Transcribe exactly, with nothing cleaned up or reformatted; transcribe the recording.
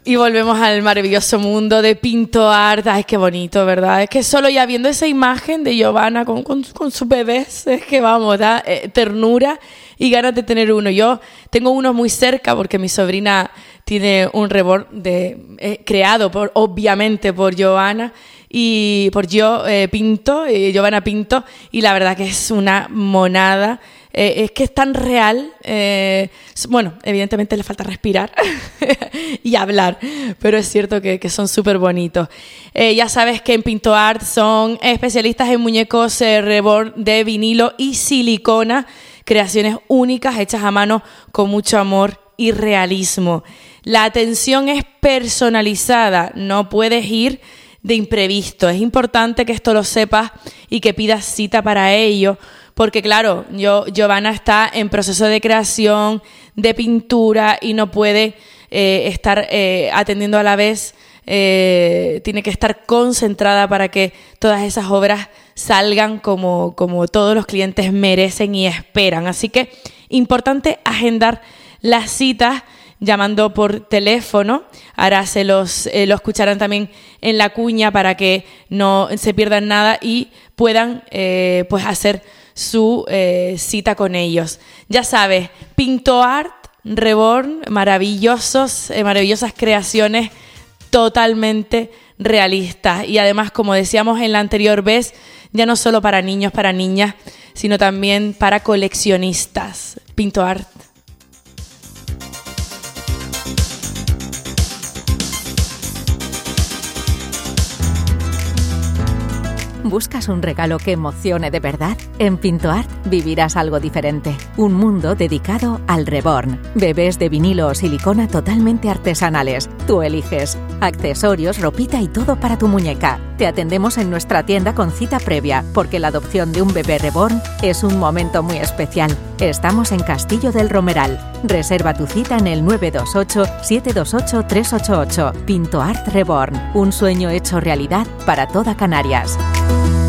Y volvemos al maravilloso mundo de Pinto Art. Ay, qué bonito, ¿verdad? Es que solo ya viendo esa imagen de Giovanna con, con, con sus bebés, es que vamos, da eh, ternura y ganas de tener uno. Yo tengo uno muy cerca porque mi sobrina tiene un reborn de, eh, creado por, obviamente por Giovanna y por yo eh, Pinto, eh, Giovanna Pinto, y la verdad que es una monada. Eh, es que es tan real, eh, bueno, evidentemente le falta respirar y hablar, pero es cierto que, que son súper bonitos. Eh, ya sabes que en Pinto Art son especialistas en muñecos eh, reborn de vinilo y silicona, creaciones únicas hechas a mano con mucho amor y realismo. La atención es personalizada, no puedes ir de imprevisto. Es importante que esto lo sepas y que pidas cita para ello, porque claro, yo, Giovanna está en proceso de creación, de pintura y no puede eh, estar eh, atendiendo a la vez, eh, tiene que estar concentrada para que todas esas obras salgan como, como todos los clientes merecen y esperan. Así que importante agendar las citas llamando por teléfono. Ahora se los, eh, lo escucharán también en la cuña para que no se pierdan nada y puedan eh, pues hacer su eh, cita con ellos. Ya sabes, Pinto Art, Reborn, maravillosos, eh, maravillosas creaciones totalmente realistas. Y además, como decíamos en la anterior vez, ya no solo para niños, para niñas, sino también para coleccionistas. Pinto Art. ¿Buscas un regalo que emocione de verdad? En Pinto Art vivirás algo diferente. Un mundo dedicado al reborn. Bebés de vinilo o silicona totalmente artesanales. Tú eliges. Accesorios, ropita y todo para tu muñeca. Te atendemos en nuestra tienda con cita previa, porque la adopción de un bebé reborn es un momento muy especial. Estamos en Castillo del Romeral. Reserva tu cita en el nueve dos ocho, siete dos ocho, tres ocho ocho. Pinto Art Reborn. Un sueño hecho realidad para toda Canarias.